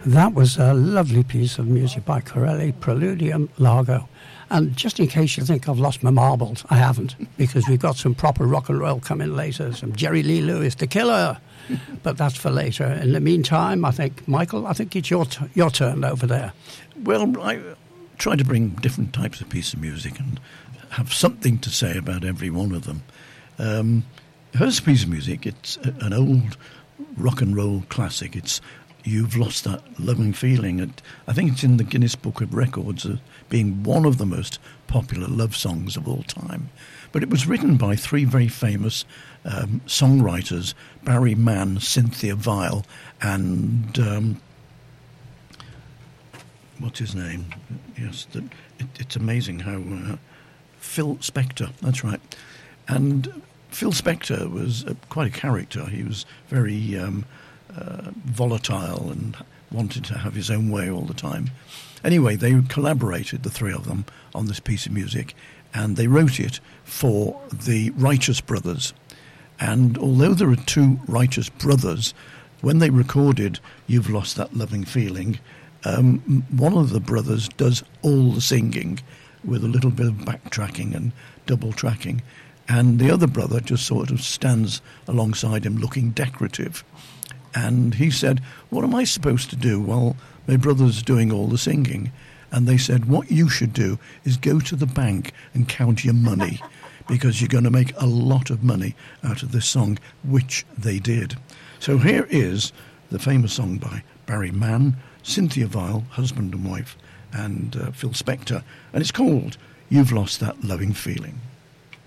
That was a lovely piece of music by Corelli, Preludium Largo. And just in case you think I've lost my marbles, I haven't, because we've got some proper rock and roll coming later, some Jerry Lee Lewis, The Killer, but that's for later. In the meantime, I think, Michael, it's your turn over there. Well, I try to bring different types of pieces of music and have something to say about every one of them. First piece of music, it's an old rock and roll classic. It's You've Lost That Loving Feeling. And I think it's in the Guinness Book of Records as being one of the most popular love songs of all time. But it was written by three very famous songwriters, Barry Mann, Cynthia Weil, and what's his name? Yes, it's amazing how Phil Spector, that's right. And Phil Spector was quite a character. He was very volatile and wanted to have his own way all the time. Anyway, they collaborated, the three of them, on this piece of music, and they wrote it for the Righteous Brothers. And although there are two Righteous Brothers, when they recorded You've Lost That Loving Feeling, one of the brothers does all the singing with a little bit of backtracking and double tracking, and the other brother just sort of stands alongside him looking decorative. And he said, what am I supposed to do while my brother's doing all the singing? And they said, what you should do is go to the bank and count your money, because you're going to make a lot of money out of this song, which they did. So here is the famous song by Barry Mann, Cynthia Weil, husband and wife, and Phil Spector, and it's called You've Lost That Loving Feeling.